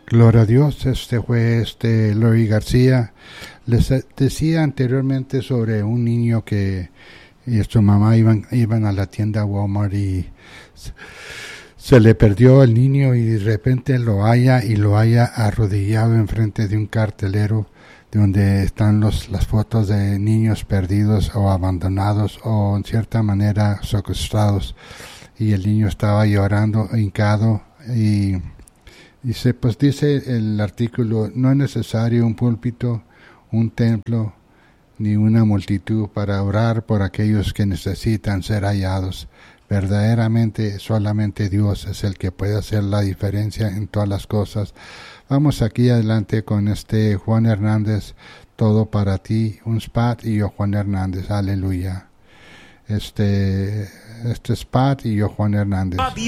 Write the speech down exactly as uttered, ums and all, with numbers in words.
Gloria a Dios. Este fue este Lori García. Les decía anteriormente sobre un niño que y su mamá iban, iban a la tienda Walmart y se le perdió el niño y de repente lo halla y lo halla arrodillado enfrente de un cartelero donde están los, las fotos de niños perdidos o abandonados o en cierta manera secuestrados, y el niño estaba llorando, hincado, y dice, pues dice el artículo, no es necesario un púlpito, un templo, ni una multitud para orar por aquellos que necesitan ser hallados. Verdaderamente solamente Dios es el que puede hacer la diferencia en todas las cosas. Vamos aquí adelante con este Juan Hernández, Todo para ti, un spot y yo Juan Hernández, aleluya. Este, este spot y yo Juan Hernández.